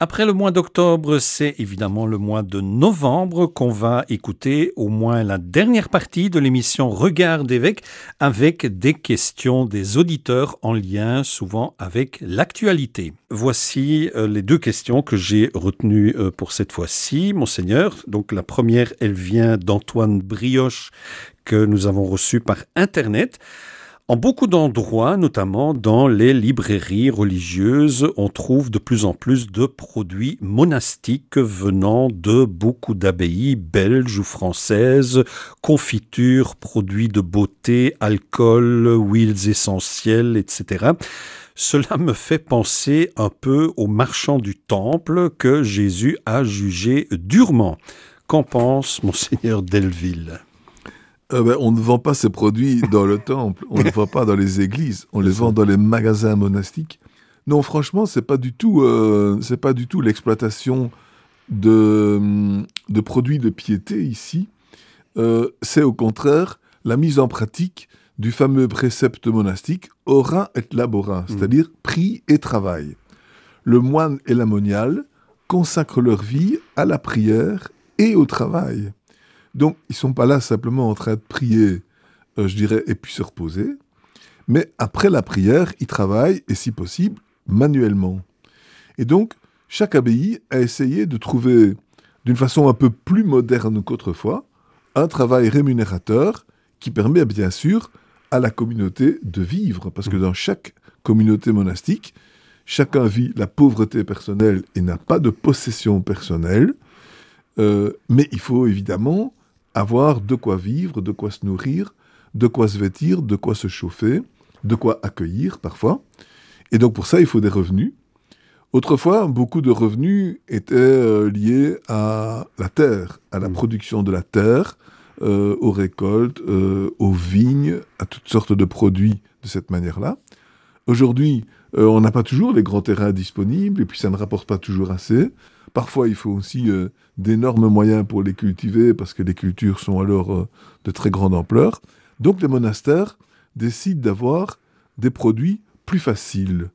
Après le mois d'octobre, c'est évidemment le mois de novembre qu'on va écouter au moins la dernière partie de l'émission Regard d'évêque avec des questions des auditeurs en lien souvent avec l'actualité. Voici les deux questions que j'ai retenues pour cette fois-ci, Monseigneur. Donc la première, elle vient d'Antoine Brioche que nous avons reçu par Internet. En beaucoup d'endroits, notamment dans les librairies religieuses, on trouve de plus en plus de produits monastiques venant de beaucoup d'abbayes belges ou françaises, confitures, produits de beauté, alcool, huiles essentielles, etc. Cela me fait penser un peu aux marchands du temple que Jésus a jugés durement. Qu'en pense Monseigneur Delville ? On ne vend pas ces produits dans le temple, on ne les vend pas dans les églises, on les vend dans les magasins monastiques. Non, franchement, c'est pas du tout l'exploitation de produits de piété ici. C'est au contraire la mise en pratique du fameux précepte monastique ora et labora, c'est-à-dire prix et travail. Le moine et la moniale consacrent leur vie à la prière et au travail. Donc, ils ne sont pas là simplement en train de prier, et puis se reposer. Mais après la prière, ils travaillent, et si possible, manuellement. Et donc, chaque abbaye a essayé de trouver, d'une façon un peu plus moderne qu'autrefois, un travail rémunérateur qui permet, bien sûr, à la communauté de vivre. Parce que dans chaque communauté monastique, chacun vit la pauvreté personnelle et n'a pas de possession personnelle. Mais il faut évidemment avoir de quoi vivre, de quoi se nourrir, de quoi se vêtir, de quoi se chauffer, de quoi accueillir parfois. Et donc pour ça, il faut des revenus. Autrefois, beaucoup de revenus étaient liés à la terre, à la production de la terre, aux récoltes, aux vignes, à toutes sortes de produits de cette manière-là. Aujourd'hui, on n'a pas toujours les grands terrains disponibles et puis ça ne rapporte pas toujours assez. Parfois, il faut aussi d'énormes moyens pour les cultiver parce que les cultures sont alors de très grande ampleur. Donc, les monastères décident d'avoir des produits plus faciles.